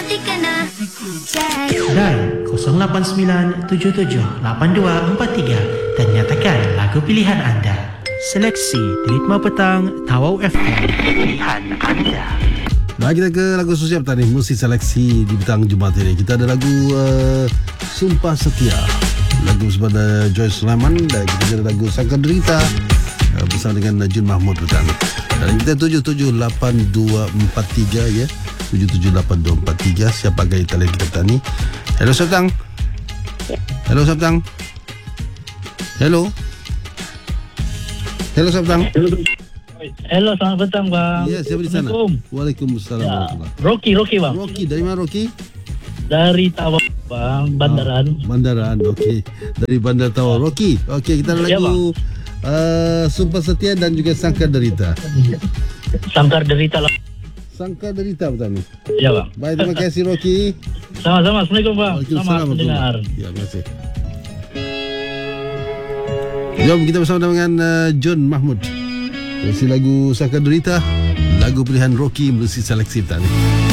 mati kena cek. Dan 089778243 dan nyatakan lagu pilihan anda. Seleksi di Ritma Petang Tawau FM. Pilihan anda. Nah, kita ke lagu sosial petang ni. Musik seleksi di petang Jumaat ini. Kita ada lagu Sumpah Setia, lagu bersama Joyce Sulaiman, dan kita ada lagu Sangkar Derita bersama dengan Jun Mahmud petang. Dan kita 778243 ya. 778243. Siapa gaya talian kita petang ni? Hello Sabtang. Hello Sabtang. Hello. Hello Sabtang. Hello, selamat petang bang. Ya, siapa di sana? Waalaikumsalam. Ya, Rocky bang. Rocky, dari mana Rocky? Dari Tawau bang, Bandaran. Bandaran, okey. Dari Bandar Tawau. Rocky, okey, kita ada Ya, lagu Sumpah Setia dan juga Sangkar Derita. Sangkar Derita lah. Sangkar Derita betul ni. Ya bang. Baik, terima kasih Rocky. Sama-sama, Assalamualaikum bang. Waalaikumsalam. Selamat mendengar. Ya, terima kasih. Jom kita bersama dengan Jun Mahmud. Versi lagu Sangkar Derita, lagu pilihan Rocky melalui seleksi petang ni.